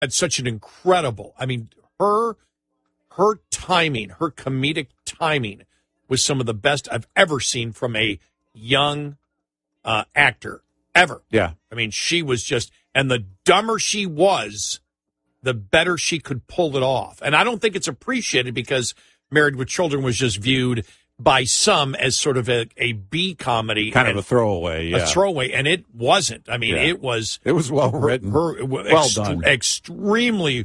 had such an incredible. I mean, her timing, her comedic timing, was some of the best I've ever seen from a young actor ever. Yeah. I mean, she was just, and the dumber she was, the better she could pull it off. And I don't think it's appreciated because Married with Children was just viewed by some as sort of a B comedy. Kind of a throwaway, yeah. A throwaway, and it wasn't. I mean, it was well written. Well done. Extremely.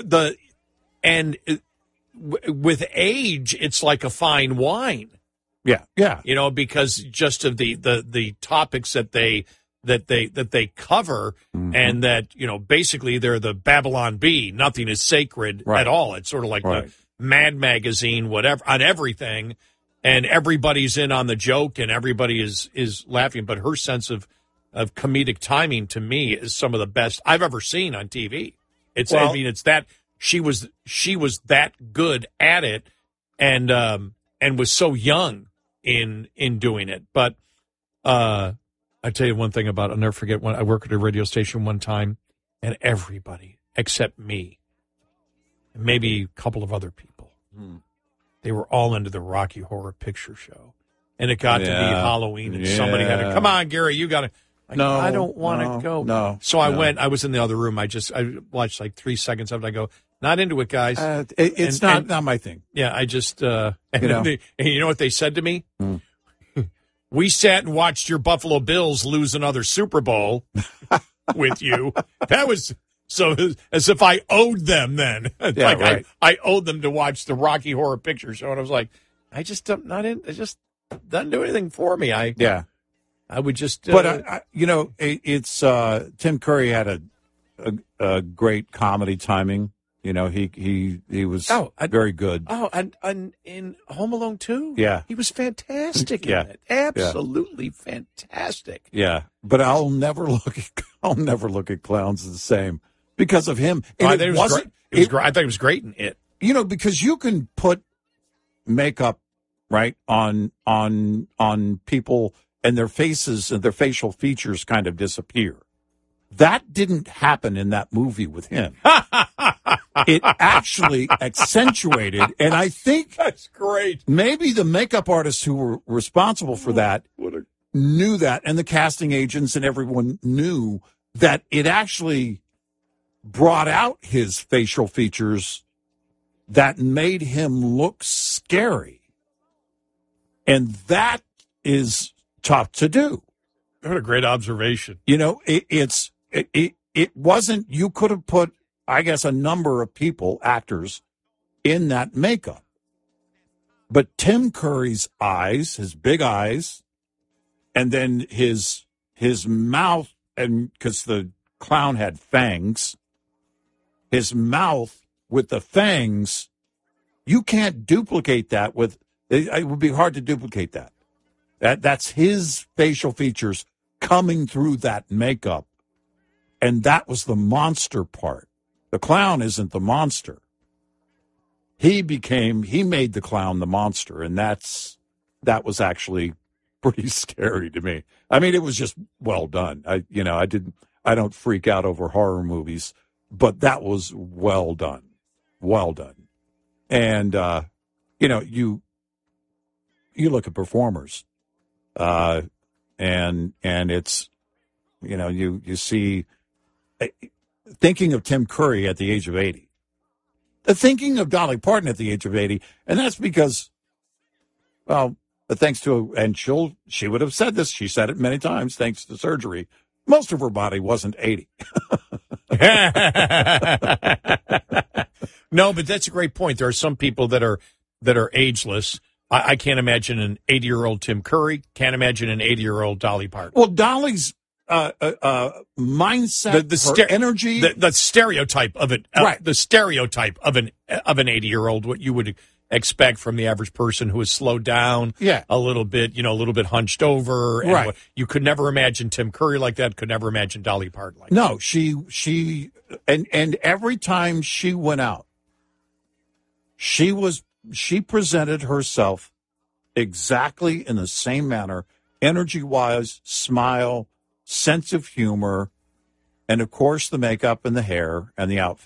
With age, it's like a fine wine. Yeah, yeah. You know, because just of the topics that they cover, and that, you know, basically they're the Babylon Bee. Nothing is sacred at all. It's sort of like the Mad Magazine, whatever, on everything, and everybody's in on the joke and everybody is laughing. But her sense of comedic timing, to me, is some of the best I've ever seen on TV. It's it's that she was that good at it, and was so young in doing it. But I tell you one thing I'll never forget, when I worked at a radio station one time, and everybody except me, and maybe a couple of other people, they were all into the Rocky Horror Picture Show. And it got to be Halloween, and somebody had to, come on, Gary, you got to. No, I don't want to go. No. So I went. I was in the other room. I watched like 3 seconds of it. I go, not into it, guys. It's not my thing. Yeah, I just, and you know what they said to me? We sat and watched your Buffalo Bills lose another Super Bowl with you. That was so as if I owed them then. Yeah, right. I owed them to watch the Rocky Horror Picture Show. And I was like, I just it just doesn't do anything for me. I would just. But, it's Tim Curry had a great comedy timing. You know, he was very good. Oh, and in Home Alone 2? Yeah. He was fantastic in it. Absolutely fantastic. Yeah. But I'll never look at clowns the same because of him. And I think it was great. I thought it was great in it. You know, because you can put makeup right on people and their faces and their facial features kind of disappear. That didn't happen in that movie with him. It actually accentuated, and I think that's great. Maybe the makeup artists who were responsible for that knew that, and the casting agents and everyone knew that it actually brought out his facial features that made him look scary. And that is tough to do. What a great observation. You know, it wasn't, you could have put, I guess, a number of people, actors, in that makeup. But Tim Curry's eyes, his big eyes, and then his mouth, and because the clown had fangs, his mouth with the fangs, you can't duplicate that with, it would be hard to duplicate that. That's his facial features coming through that makeup. And that was the monster part. The clown isn't the monster. He made the clown the monster, and that was actually pretty scary to me. I mean, it was just well done. I don't freak out over horror movies, but that was well done. Well done. And you look at performers, and it's, you see, thinking of Tim Curry at the age of 80, thinking of Dolly Parton at the age of 80, and that's because, well, thanks to, and she would have said this, she said it many times, thanks to surgery, most of her body wasn't 80. No, but that's a great point. There are some people that are ageless. I can't imagine an 80-year-old Tim Curry. Can't imagine an 80-year-old Dolly Parton. Well, Dolly's mindset, her energy, the stereotype of it, right? The stereotype of an 80-year-old, what you would expect from the average person who is slowed down, a little bit, a little bit hunched over, and right? You could never imagine Tim Curry like that. Could never imagine Dolly Parton like that. No, she and every time she went out, she presented herself exactly in the same manner, energy-wise, smile, sense of humor, and, of course, the makeup and the hair and the outfit.